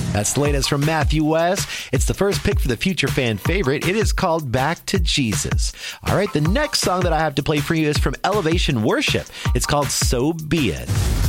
That's the latest from Matthew West. It's the first pick for the future fan favorite. It is called Back to Jesus. All right, the next song that I have to play for you is from Elevation Worship. It's called So Be It.